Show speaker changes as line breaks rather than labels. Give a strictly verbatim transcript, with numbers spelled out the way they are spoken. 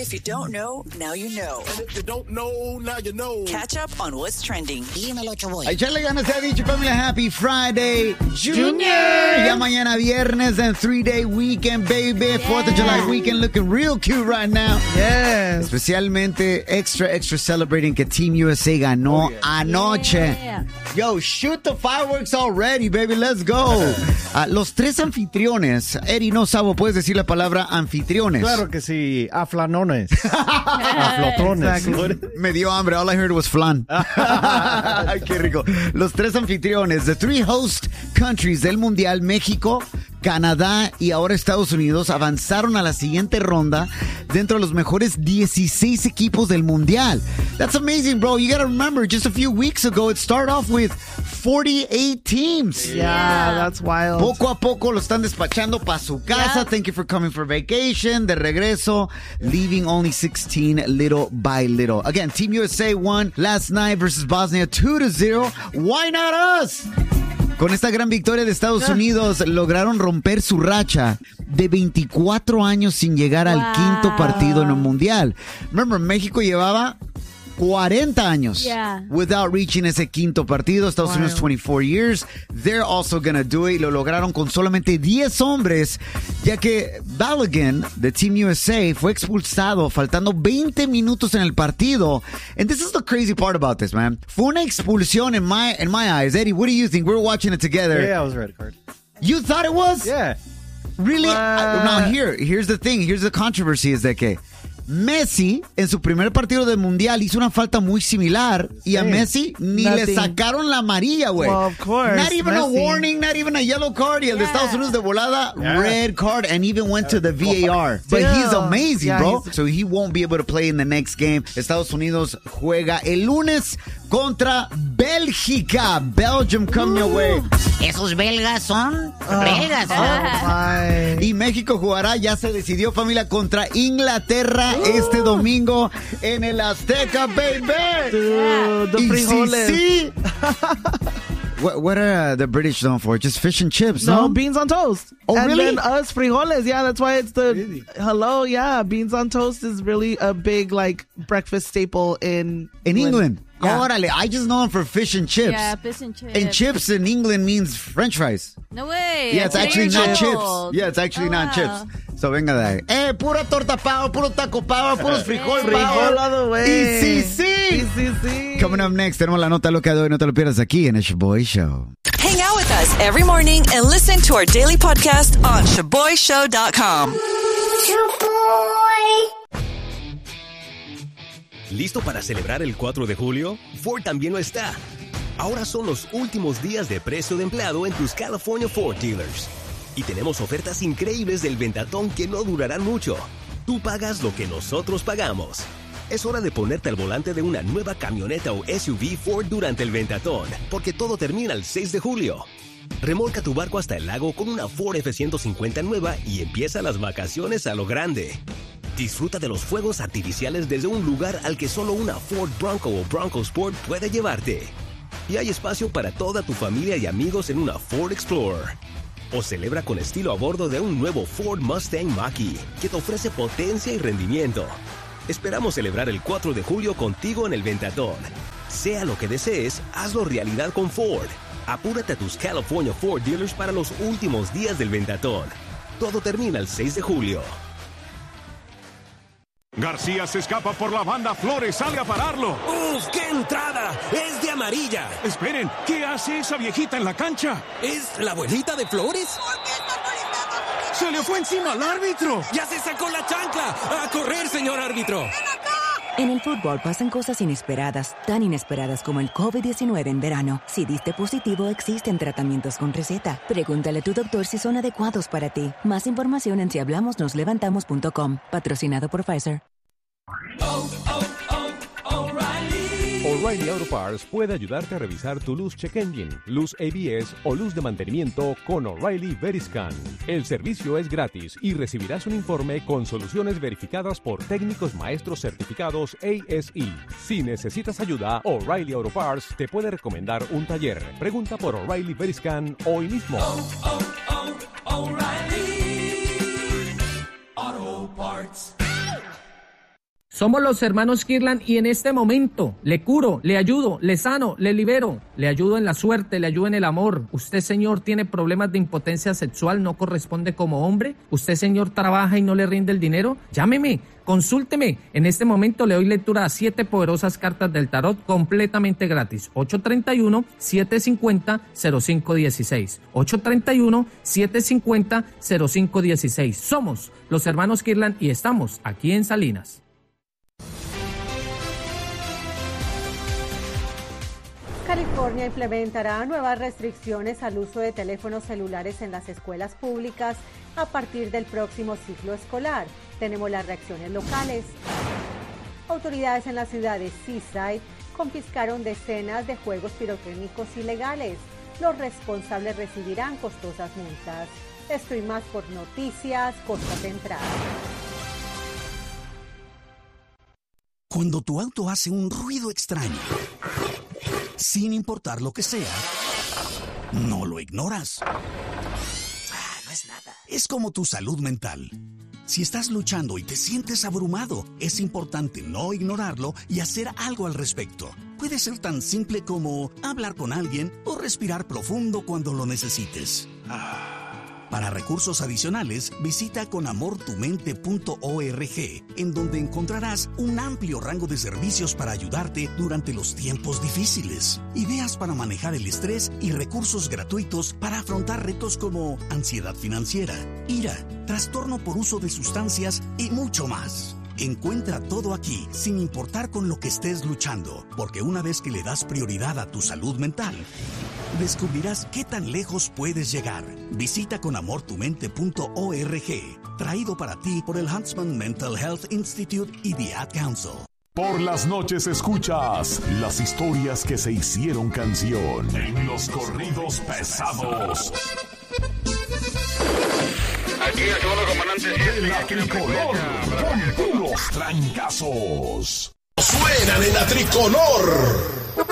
If you don't know, now you know.
And if you don't know, now you know.
Catch up on what's trending.
Dímelo, Choboy.
Ay, echarle ganas, se ha dicho, familia. Happy Friday, Junior. Ya mañana viernes and three-day weekend, baby. Yeah. fourth of July weekend looking real cute right now.
Yes.
Especialmente extra, extra celebrating que Team U S A ganó oh, yeah. anoche. Yeah. Yo, shoot the fireworks already, baby. Let's go. uh, los tres anfitriones. Eri, no sabo, ¿puedes decir la palabra anfitriones?
Claro que sí. Aflanones. Aflotones.
Exactly. Me dio hambre. All I heard was flan. Qué rico. Los tres anfitriones, the three host countries del Mundial, México, Canadá y ahora Estados Unidos, avanzaron a la siguiente ronda dentro de los mejores dieciséis equipos del Mundial. That's amazing, bro. You gotta remember, just a few weeks ago, it started off with forty-eight teams.
Yeah, that's wild.
Poco a poco lo están despachando para su casa. Yeah. Thank you for coming for vacation. De regreso, leaving only sixteen little by little. Again, Team U S A won last night versus Bosnia two to zero. Why not us? Con esta gran victoria de Estados Unidos, lograron romper su racha de veinticuatro años sin llegar wow. al quinto partido en un mundial. Remember, México llevaba cuarenta años yeah. without reaching ese quinto partido. Estados wow. Unidos, twenty-four years. They're also gonna do it. Lo lograron con solamente diez hombres, ya que Balogun, de Team U S A, fue expulsado faltando veinte minutos en el partido. And this is the crazy part about this, man. Fue una expulsión in my, in my eyes. Eddie, what do you think? We were watching it together.
Yeah, it was a red card.
You thought it was?
Yeah.
Really? Uh, now, here, here's the thing. Here's the controversy, is de que Messi, en su primer partido del Mundial, hizo una falta muy similar y a Messi ni Nothing. le sacaron la amarilla, güey.
Well, of course.
Not even
Messi.
a warning, not even a yellow card. Y el yeah. de Estados Unidos de volada, yeah. red card, and even went to the V A R. But yeah. he's amazing, yeah, bro. He's... So he won't be able to play in the next game. Estados Unidos juega el lunes contra Bélgica. Belgium coming your way.
Esos belgas son oh, belgas.
Oh, y México jugará, ya se decidió, familia, contra Inglaterra este domingo en el Azteca, baby.
Dude, the frijoles.
Sí, sí. What, what are uh, the British known for? Just fish and chips, no?
No, beans on toast.
Oh,
and
really?
And then us, frijoles. Yeah, that's why it's the...
Really?
Hello, yeah. Beans on toast is really a big, like, breakfast staple in...
In England.
Yeah.
Órale, I just know them for fish and chips.
Yeah, fish and chips.
And chips in England means French fries.
No way.
Yeah, it's actually not chips. Yeah, it's actually
oh,
not
wow.
chips. So venga de ahí. Eh, pura torta power, puro taco power, puros frijol
Frijol
power.
all the way.
Y sí, sí.
Y sí, sí.
Coming up next, tenemos la nota loca de hoy. No te lo pierdas aquí en el Shaboy Show.
Hang out with us every morning and listen to our daily podcast on shaboy show dot com.
¿Listo para celebrar el cuatro de julio? Ford también lo está. Ahora son los últimos días de precio de empleado en tus California Ford dealers. Y tenemos ofertas increíbles del ventatón que no durarán mucho. Tú pagas lo que nosotros pagamos. Es hora de ponerte al volante de una nueva camioneta o S U V Ford durante el ventatón, porque todo termina el seis de julio. Remolca tu barco hasta el lago con una Ford F ciento cincuenta nueva y empieza las vacaciones a lo grande. Disfruta de los fuegos artificiales desde un lugar al que solo una Ford Bronco o Bronco Sport puede llevarte. Y hay espacio para toda tu familia y amigos en una Ford Explorer. O celebra con estilo a bordo de un nuevo Ford Mustang Mach-E que te ofrece potencia y rendimiento. Esperamos celebrar el cuatro de julio contigo en el ventatón. Sea lo que desees, hazlo realidad con Ford. Apúrate a tus California Ford dealers para los últimos días del ventatón. Todo termina el seis de julio.
García se escapa por la banda, Flores sale a pararlo.
¡Uf, qué entrada! ¡Es de amarilla!
Esperen, ¿qué hace esa viejita en la cancha?
¿Es la abuelita de Flores?
¡Se le fue encima al árbitro!
¡Ya se sacó la chancla! ¡A correr, señor árbitro!
En el fútbol pasan cosas inesperadas, tan inesperadas como el COVID diecinueve en verano. Si diste positivo, existen tratamientos con receta. Pregúntale a tu doctor si son adecuados para ti. Más información en si hablamos nos levantamos punto com. Patrocinado por Pfizer.
Oh, oh, oh, O'Reilly. O'Reilly Auto Parts puede ayudarte a revisar tu luz check engine, luz A B S o luz de mantenimiento con O'Reilly Veriscan. El servicio es gratis y recibirás un informe con soluciones verificadas por técnicos maestros certificados A S E. Si necesitas ayuda, O'Reilly Auto Parts te puede recomendar un taller. Pregunta por O'Reilly Veriscan hoy mismo.
Oh, oh, oh, O'Reilly Auto Parts.
Somos los hermanos Kirlan y en este momento le curo, le ayudo, le sano, le libero, le ayudo en la suerte, le ayudo en el amor. Usted, señor, tiene problemas de impotencia sexual, no corresponde como hombre. Usted, señor, trabaja y no le rinde el dinero. Llámeme, consúlteme. En este momento le doy lectura a siete poderosas cartas del tarot completamente gratis. ocho tres uno, siete cinco cero, cero cinco uno seis. ocho tres uno, siete cinco cero, cero cinco uno seis. Somos los hermanos Kirlan y estamos aquí en Salinas.
California implementará nuevas restricciones al uso de teléfonos celulares en las escuelas públicas a partir del próximo ciclo escolar. Tenemos las reacciones locales. Autoridades en la ciudad de Seaside confiscaron decenas de juegos pirotécnicos ilegales. Los responsables recibirán costosas multas. Esto y más por Noticias Costa Central.
Cuando tu auto hace un ruido extraño, sin importar lo que sea, no lo ignoras.
Ah, no es nada.
Es como tu salud mental. Si estás luchando y te sientes abrumado, es importante no ignorarlo y hacer algo al respecto. Puede ser tan simple como hablar con alguien o respirar profundo cuando lo necesites. Para recursos adicionales, visita con amor tu mente punto org, en donde encontrarás un amplio rango de servicios para ayudarte durante los tiempos difíciles, ideas para manejar el estrés y recursos gratuitos para afrontar retos como ansiedad financiera, ira, trastorno por uso de sustancias y mucho más. Encuentra todo aquí, sin importar con lo que estés luchando, porque una vez que le das prioridad a tu salud mental, descubrirás qué tan lejos puedes llegar. Visita con amor tu mente punto org, traído para ti por el Huntsman Mental Health Institute y The Ad Council.
Por las noches escuchas las historias que se hicieron canción en los corridos pesados.
Aquí el segundo comandante
de la tricolor, con puros trancazos.
Suenan en la tricolor.